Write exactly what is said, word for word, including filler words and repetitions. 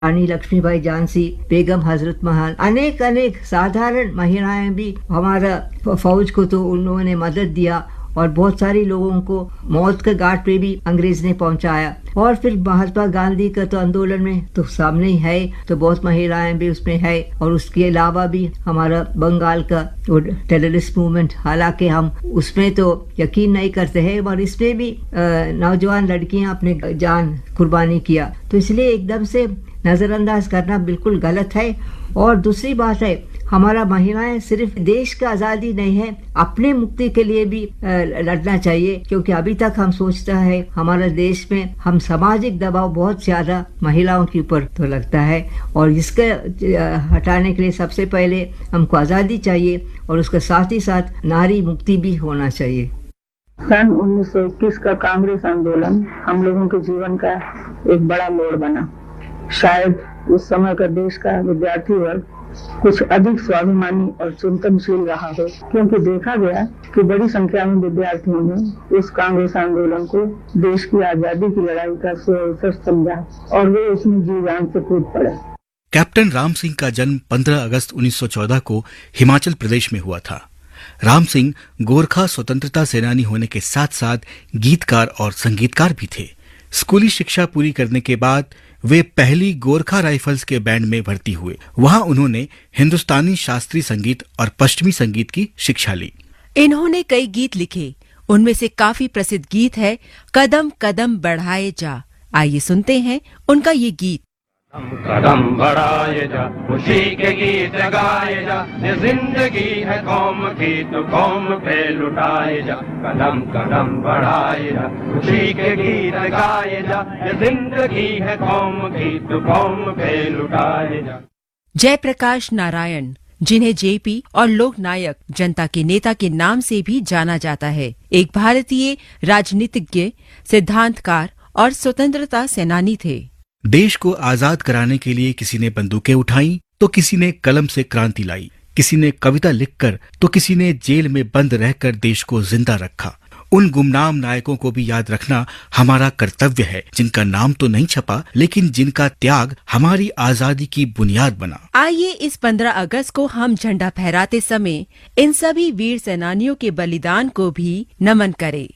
रानी लक्ष्मीबाई झांसी, बेगम हजरत महल, अनेक अनेक साधारण महिलाएं भी हमारा फौज को तो उन्होंने मदद दिया और बहुत सारी लोगों को मौत के घाट पे भी अंग्रेज ने पहुंचाया। और फिर महात्मा गांधी का तो आंदोलन में तो सामने ही है, तो बहुत महिलाएं भी उसमें है। और उसके अलावा भी हमारा बंगाल का टेररिस्ट मूवमेंट, हालांकि हम उसमें तो यकीन नहीं करते हैं, और इसमें भी नौजवान लड़कियां अपने जान कुर्बानी किया, तो इसलिए एकदम से नजरअंदाज करना बिल्कुल गलत है। और दूसरी बात है, हमारा महिलाएं सिर्फ देश का आजादी नहीं है, अपने मुक्ति के लिए भी लड़ना चाहिए, क्योंकि अभी तक हम सोचता है हमारे देश में हम सामाजिक दबाव बहुत ज्यादा महिलाओं के ऊपर तो लगता है, और इसके हटाने के लिए सबसे पहले हमको आजादी चाहिए और उसके साथ ही साथ नारी मुक्ति भी होना चाहिए। सन उन्नीस सौ इक्कीस का कांग्रेस आंदोलन हम लोगों के जीवन का एक बड़ा मोड़ बना। शायद उस समय का देश का विद्यार्थी वर्ग कुछ अधिक स्वाभिमानी और चिंतनशील रहा हो, क्योंकि देखा गया कि बड़ी संख्या में विद्यार्थियों ने उस कांग्रेस आंदोलन को देश की आजादी की लड़ाई का अवसर समझा और वे उसमें जी जान से कूद पड़े। कैप्टन राम सिंह का जन्म पंद्रह अगस्त उन्नीस सौ चौदह को हिमाचल प्रदेश में हुआ था। राम सिंह गोरखा स्वतंत्रता सेनानी होने के साथ साथ गीतकार और संगीतकार भी थे। स्कूली शिक्षा पूरी करने के बाद वे पहली गोरखा राइफल्स के बैंड में भर्ती हुए। वहां उन्होंने हिंदुस्तानी शास्त्रीय संगीत और पश्चिमी संगीत की शिक्षा ली। इन्होंने कई गीत लिखे, उनमें से काफी प्रसिद्ध गीत है कदम कदम बढ़ाए जा। आइए सुनते हैं उनका ये गीत। कदम बढ़ाए जा, खुशी के गीत गाए जा, ये जिंदगी है कौम की तो कौम पे लुटाए जा। कदम कदम बढ़ाए जा, खुशी के गीत गाए जा, ये जिंदगी है कौम की तो कौम पे लुटाए जा। जयप्रकाश नारायण, जिन्हें जेपी और लोक नायक जनता के नेता के नाम से भी जाना जाता है, एक भारतीय राजनीतिज्ञ, सिद्धांतकार और स्वतंत्रता सेनानी थे। देश को आजाद कराने के लिए किसी ने बंदूकें उठाई तो किसी ने कलम से क्रांति लाई, किसी ने कविता लिखकर तो किसी ने जेल में बंद रहकर देश को जिंदा रखा। उन गुमनाम नायकों को भी याद रखना हमारा कर्तव्य है, जिनका नाम तो नहीं छपा लेकिन जिनका त्याग हमारी आजादी की बुनियाद बना। आइए इस पंद्रह अगस्त को हम झंडा फहराते समय इन सभी वीर सेनानियों के बलिदान को भी नमन करें।